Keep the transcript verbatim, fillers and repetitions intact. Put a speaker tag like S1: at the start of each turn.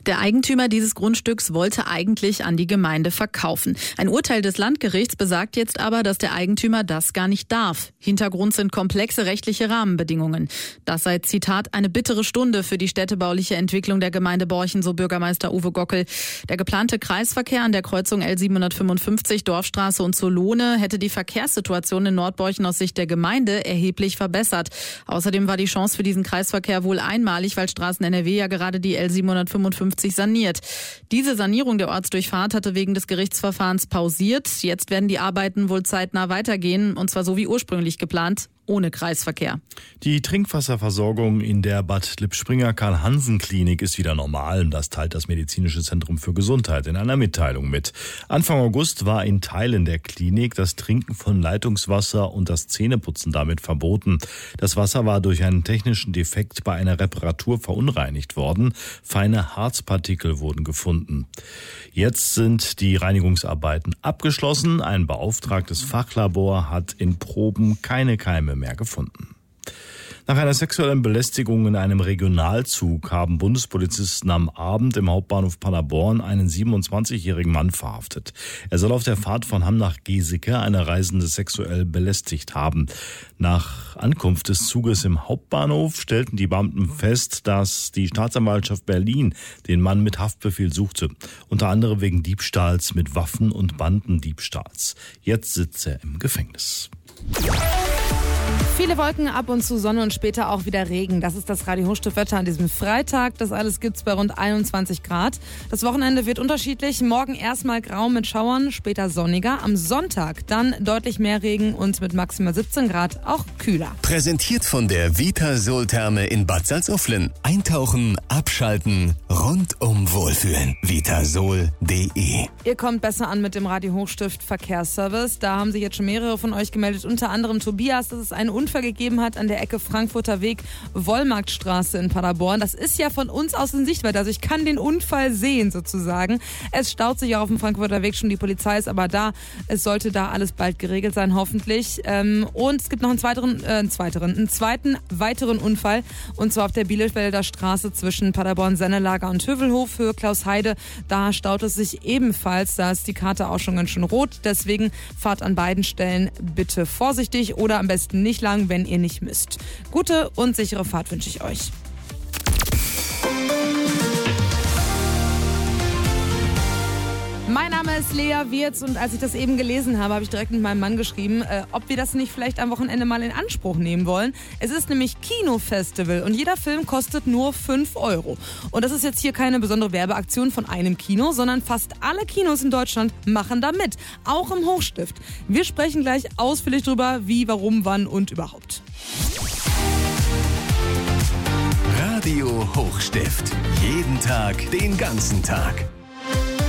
S1: Der Eigentümer dieses Grundstücks wollte eigentlich an die Gemeinde verkaufen. Ein Urteil des Landgerichts besagt jetzt aber, dass der Eigentümer das gar nicht darf. Hintergrund sind komplexe rechtliche Rahmenbedingungen. Das sei, Zitat, eine bittere Stunde für die städtebauliche Entwicklung der Gemeinde Borchen, so Bürgermeister Uwe Gockel. Der geplante Kreisverkehr an der Kreuzung L siebenhundertfünfundfünfzig, Dorfstraße und Solone hätte die Verkehrssituation in Nordborchen aus Sicht der Gemeinde erheblich verbessert. Außerdem war die Chance für diesen Kreisverkehr wohl einmalig, weil Straßen N R W ja gerade die L siebenhundertfünfundfünfzig saniert. Diese Sanierung der Ortsdurchfahrt hatte wegen des Gerichtsverfahrens pausiert. Jetzt werden die Arbeiten wohl zeitnah weitergehen, und zwar so wie ursprünglich geplant, ohne Kreisverkehr.
S2: Die Trinkwasserversorgung in der Bad Lippspringer-Karl-Hansen-Klinik ist wieder normal. Das teilt das Medizinische Zentrum für Gesundheit in einer Mitteilung mit. Anfang August war in Teilen der Klinik das Trinken von Leitungswasser und das Zähneputzen damit verboten. Das Wasser war durch einen technischen Defekt bei einer Reparatur verunreinigt worden. Feine Harzpartikel wurden gefunden. Jetzt sind die Reinigungsarbeiten abgeschlossen. Ein beauftragtes Fachlabor hat in Proben keine Keime mehr gefunden. Nach einer sexuellen Belästigung in einem Regionalzug haben Bundespolizisten am Abend im Hauptbahnhof Paderborn einen siebenundzwanzigjährigen Mann verhaftet. Er soll auf der Fahrt von Hamm nach Geseke eine Reisende sexuell belästigt haben. Nach Ankunft des Zuges im Hauptbahnhof stellten die Beamten fest, dass die Staatsanwaltschaft Berlin den Mann mit Haftbefehl suchte. Unter anderem wegen Diebstahls mit Waffen und Bandendiebstahls. Jetzt sitzt er im Gefängnis.
S3: Viele Wolken, ab und zu Sonne und später auch wieder Regen. Das ist das Radio Hochstift-Wetter an diesem Freitag. Das alles gibt's bei rund einundzwanzig Grad. Das Wochenende wird unterschiedlich. Morgen erstmal grau mit Schauern, später sonniger. Am Sonntag dann deutlich mehr Regen und mit maximal siebzehn Grad auch kühler.
S4: Präsentiert von der Vitasol-Therme in Bad Salzuflen. Eintauchen, abschalten, rundum wohlfühlen. vitasol punkt de.
S3: Ihr kommt besser an mit dem Radio Hochstift Verkehrsservice. Da haben sich jetzt schon mehrere von euch gemeldet. Unter anderem Tobias, dass es einen Unfall gegeben hat an der Ecke Frankfurter Weg, Wollmarktstraße in Paderborn. Das ist ja von uns aus in Sichtweite, also ich kann den Unfall sehen sozusagen. Es staut sich auch auf dem Frankfurter Weg schon, die Polizei ist aber da. Es sollte da alles bald geregelt sein, hoffentlich. Und es gibt noch einen zweiten, äh, einen zweiten, einen zweiten weiteren Unfall, und zwar auf der Bielefelder Straße zwischen Paderborn-Sennelager und Hövelhof, Höhe Klausheide. Da staut es sich ebenfalls, da ist die Karte auch schon ganz schön rot. Deswegen fahrt an beiden Stellen bitte vorsichtig oder am besten nicht lang, wenn ihr nicht müsst. Gute und sichere Fahrt wünsche ich euch. Mein Name ist Lea Wirz und als ich das eben gelesen habe, habe ich direkt mit meinem Mann geschrieben, äh, ob wir das nicht vielleicht am Wochenende mal in Anspruch nehmen wollen. Es ist nämlich Kinofestival und jeder Film kostet nur fünf Euro. Und das ist jetzt hier keine besondere Werbeaktion von einem Kino, sondern fast alle Kinos in Deutschland machen da mit, auch im Hochstift. Wir sprechen gleich ausführlich drüber, wie, warum, wann und überhaupt.
S4: Radio Hochstift. Jeden Tag, den ganzen Tag.